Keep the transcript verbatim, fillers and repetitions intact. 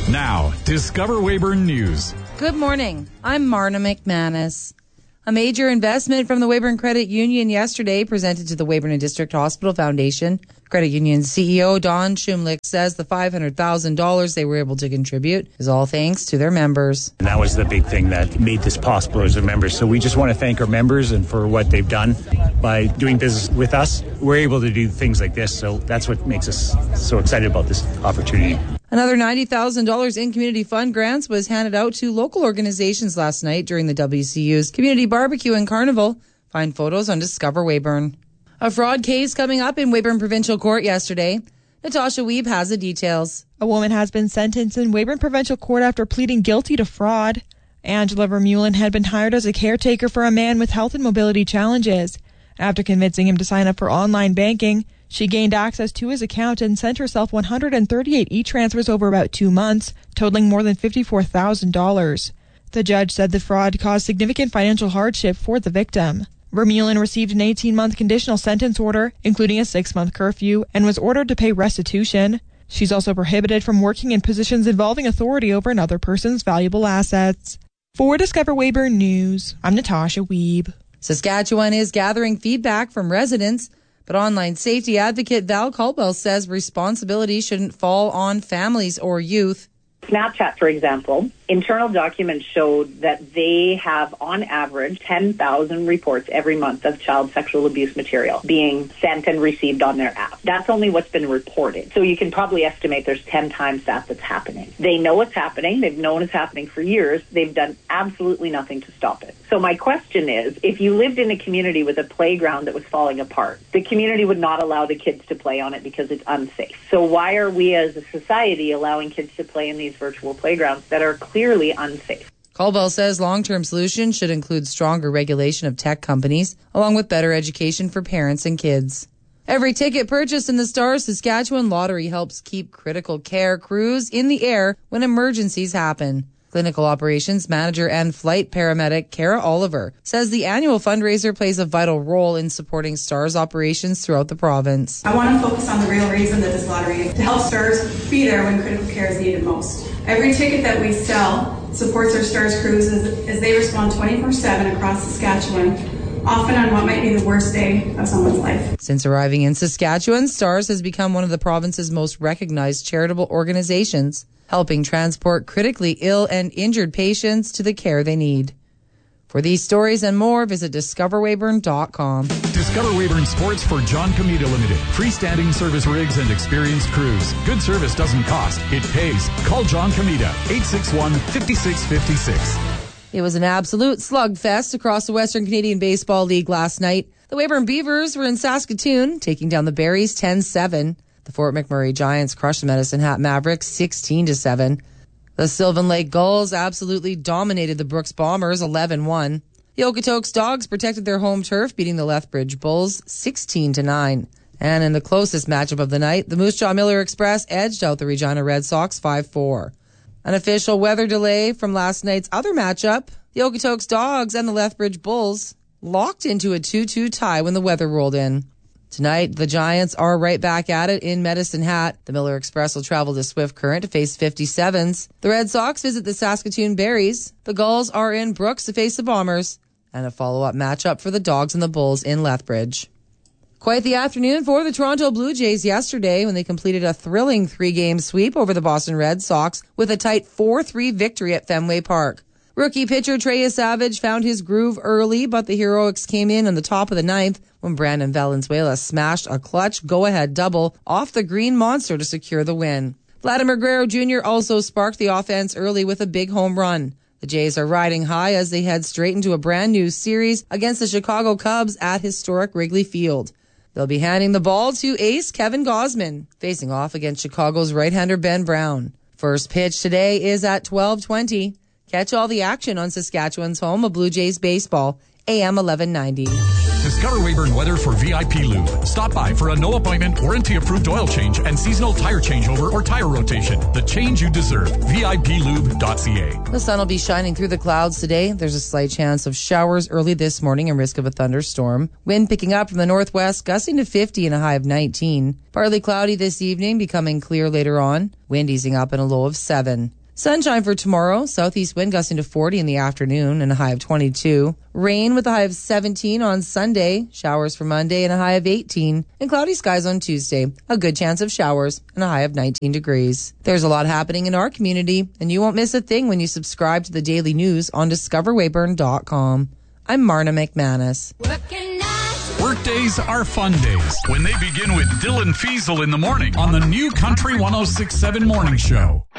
Now, Discover Weyburn News. Good morning. I'm Marna McManus. A major investment from the Weyburn Credit Union yesterday presented to the Weyburn and District Hospital Foundation. Credit Union C E O Don Shumlick says the five hundred thousand dollars they were able to contribute is all thanks to their members. And that was the big thing that made this possible as our members. So we just want to thank our members and for what they've done by doing business with us. We're able to do things like this, so that's what makes us so excited about this opportunity. Another ninety thousand dollars in community fund grants was handed out to local organizations last night during the W C U's Community Barbecue and Carnival. Find photos on Discover Weyburn. A fraud case coming up in Weyburn Provincial Court yesterday. Natasha Wiebe has the details. A woman has been sentenced in Weyburn Provincial Court after pleading guilty to fraud. Angela Vermeulen had been hired as a caretaker for a man with health and mobility challenges. After convincing him to sign up for online banking, she gained access to his account and sent herself one hundred thirty-eight e-transfers over about two months, totaling more than fifty-four thousand dollars. The judge said the fraud caused significant financial hardship for the victim. Vermeulen received an eighteen-month conditional sentence order, including a six-month curfew, and was ordered to pay restitution. She's also prohibited from working in positions involving authority over another person's valuable assets. For Discover Weyburn News, I'm Natasha Wiebe. Saskatchewan is gathering feedback from residents, but online safety advocate Val Caldwell says responsibility shouldn't fall on families or youth. Snapchat, for example, internal documents showed that they have, on average, ten thousand reports every month of child sexual abuse material being sent and received on their app. That's only what's been reported. So you can probably estimate there's ten times that that's happening. They know it's happening. They've known it's happening for years. They've done absolutely nothing to stop it. So my question is, if you lived in a community with a playground that was falling apart, the community would not allow the kids to play on it because it's unsafe. So why are we as a society allowing kids to play in these virtual playgrounds that are clearly unsafe? Caldwell says long-term solutions should include stronger regulation of tech companies, along with better education for parents and kids. Every ticket purchased in the Stars Saskatchewan Lottery helps keep critical care crews in the air when emergencies happen. Clinical Operations Manager and Flight Paramedic Kara Oliver says the annual fundraiser plays a vital role in supporting STARS operations throughout the province. I want to focus on the real reason that this lottery, to help STARS be there when critical care is needed most. Every ticket that we sell supports our STARS crews as, as they respond twenty-four seven across Saskatchewan, often on what might be the worst day of someone's life. Since arriving in Saskatchewan, STARS has become one of the province's most recognized charitable organizations, helping transport critically ill and injured patients to the care they need. For these stories and more, visit discover weyburn dot com. Discover Weyburn Sports for John Comita Limited. Freestanding service rigs and experienced crews. Good service doesn't cost, it pays. Call John Comita, eight six one, five six five six. It was an absolute slugfest across the Western Canadian Baseball League last night. The Weyburn Beavers were in Saskatoon, taking down the Berries ten seven. The Fort McMurray Giants crushed the Medicine Hat Mavericks sixteen to seven. The Sylvan Lake Gulls absolutely dominated the Brooks Bombers eleven one. The Okotoks Dogs protected their home turf, beating the Lethbridge Bulls sixteen to nine. And in the closest matchup of the night, the Moose Jaw Miller Express edged out the Regina Red Sox five four. An official weather delay from last night's other matchup, the Okotoks Dogs and the Lethbridge Bulls locked into a two two tie when the weather rolled in. Tonight, the Giants are right back at it in Medicine Hat. The Miller Express will travel to Swift Current to face fifty-sevens. The Red Sox visit the Saskatoon Berries. The Gulls are in Brooks to face the Bombers. And a follow-up matchup for the Dogs and the Bulls in Lethbridge. Quite the afternoon for the Toronto Blue Jays yesterday when they completed a thrilling three-game sweep over the Boston Red Sox with a tight four three victory at Fenway Park. Rookie pitcher Trey Savage found his groove early, but the Heroics came in on the top of the ninth when Brandon Valenzuela smashed a clutch go-ahead double off the Green Monster to secure the win. Vladimir Guerrero Junior also sparked the offense early with a big home run. The Jays are riding high as they head straight into a brand new series against the Chicago Cubs at historic Wrigley Field. They'll be handing the ball to ace Kevin Gausman, facing off against Chicago's right-hander Ben Brown. First pitch today is at twelve twenty. Catch all the action on Saskatchewan's home of Blue Jays baseball, A M eleven ninety. Discover Weyburn weather for V I P Lube. Stop by for a no-appointment, warranty-approved oil change and seasonal tire changeover or tire rotation. The change you deserve. V I P lube dot C A. The sun will be shining through the clouds today. There's a slight chance of showers early this morning and risk of a thunderstorm. Wind picking up from the northwest, gusting to fifty and a high of nineteen. Partly cloudy this evening, becoming clear later on. Wind easing up and a low of seven. Sunshine for tomorrow. Southeast wind gusting to forty in the afternoon and a high of twenty-two. Rain with a high of seventeen on Sunday. Showers for Monday and a high of eighteen. And cloudy skies on Tuesday. A good chance of showers and a high of nineteen degrees. There's a lot happening in our community, and you won't miss a thing when you subscribe to the daily news on discover weyburn dot com. I'm Marna McManus. Workdays are fun days when they begin with Dylan Fiesel in the morning on the new Country one oh six point seven Morning Show.